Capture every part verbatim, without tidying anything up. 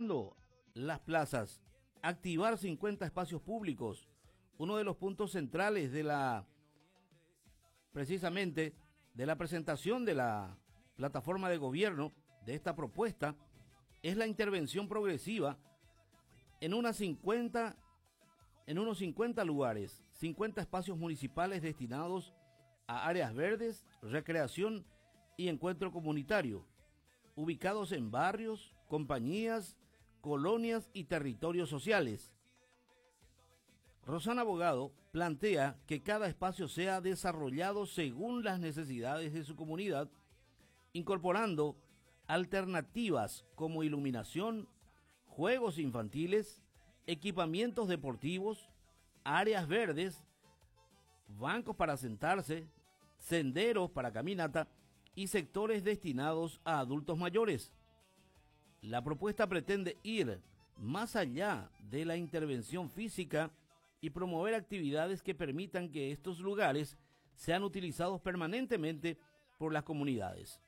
recuperando las plazas, activar cincuenta espacios públicos, uno de los puntos centrales de la, precisamente, de la presentación de la plataforma de gobierno de esta propuesta, es la intervención progresiva en unas cincuenta, en unos cincuenta lugares, cincuenta espacios municipales destinados a áreas verdes, recreación y encuentro comunitario, ubicados en barrios, compañías, colonias y territorios sociales. Rosana Abogado plantea que cada espacio sea desarrollado según las necesidades de su comunidad, incorporando alternativas como iluminación, juegos infantiles, equipamientos deportivos, áreas verdes, bancos para sentarse, senderos para caminata y sectores destinados a adultos mayores. La propuesta pretende ir más allá de la intervención física y promover actividades que permitan que estos lugares sean utilizados permanentemente por las comunidades.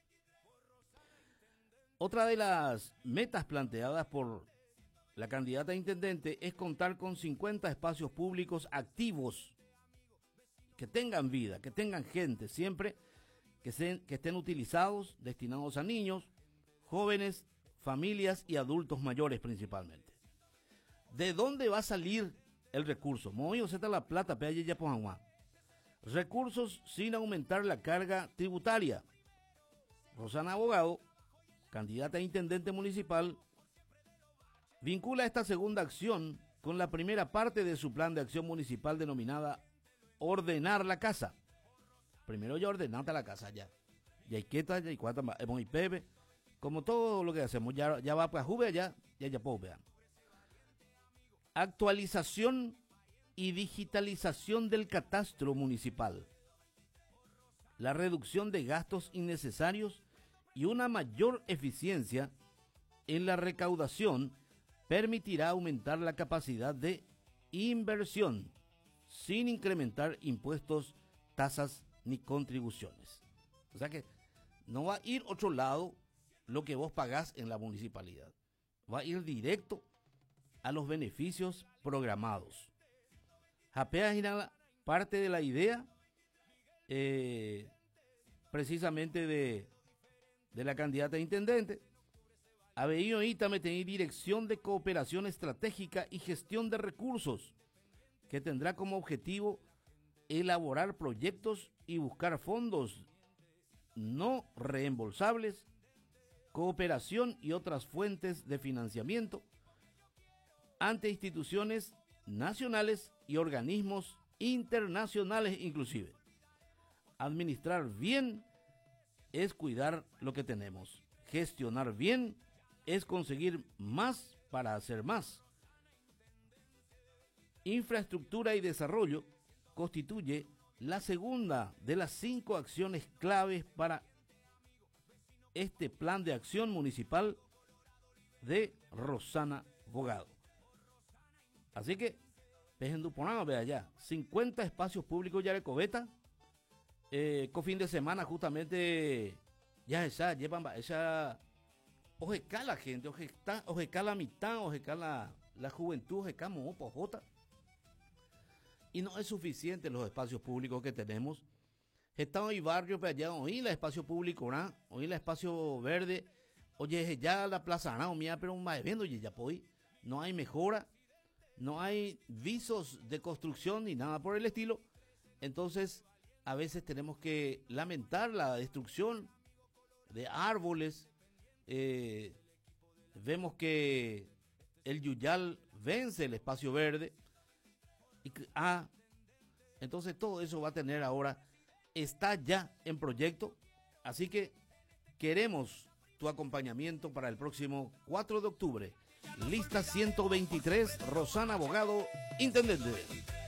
Otra de las metas planteadas por la candidata a intendente es contar con cincuenta espacios públicos activos, que tengan vida, que tengan gente, siempre que, se, que estén utilizados, destinados a niños, jóvenes, familias y adultos mayores principalmente. ¿De dónde va a salir el recurso? Muy está la plata, pero ya por recursos sin aumentar la carga tributaria. Rosana Abogado, candidata a intendente municipal, vincula esta segunda acción con la primera parte de su plan de acción municipal denominada Ordenar la Casa. Primero ya ordenaste la casa ya. Ya hay quieta, ya hay cuatro, hemos pepe. Como todo lo que hacemos, ya, ya va para Juve, ya, ya, ya puedo ver. Actualización y digitalización del catastro municipal. La reducción de gastos innecesarios y una mayor eficiencia en la recaudación permitirá aumentar la capacidad de inversión sin incrementar impuestos, tasas ni contribuciones. O sea que no va a ir otro lado lo que vos pagás en la municipalidad. Va a ir directo a los beneficios programados. Japea gira parte de la idea eh, precisamente de, de la candidata a intendente. Aveío Ítame tiene dirección de cooperación estratégica y gestión de recursos, que tendrá como objetivo elaborar proyectos y buscar fondos no reembolsables, cooperación y otras fuentes de financiamiento ante instituciones nacionales y organismos internacionales inclusive. Administrar bien es cuidar lo que tenemos. Gestionar bien es conseguir más para hacer más. Infraestructura y desarrollo constituye la segunda de las cinco acciones claves para este plan de acción municipal de Rosana Abogado. Así que, pejenduponado, vea ya, cincuenta espacios públicos ya de Coveta, eh, con fin de semana justamente, ya esa, llevan esa, ojeca la gente, ojeca, ojeca la mitad, ojeca la, la juventud, ojeca mo, pojota. Y no es suficiente los espacios públicos que tenemos. Estamos en barrio, pero allá hoy la espacio público, ¿no? Hoy la espacio verde, oye, ya la plaza, no, mira, pero un más viendo, oye, ya pues, no hay mejora, no hay visos de construcción ni nada por el estilo. Entonces, a veces tenemos que lamentar la destrucción de árboles. Eh, vemos que el Yuyal vence el espacio verde. Y, ah, entonces todo eso va a tener ahora, está ya en proyecto, así que queremos tu acompañamiento para el próximo cuatro de octubre. Lista ciento veintitrés, Rosana Abogado, intendente.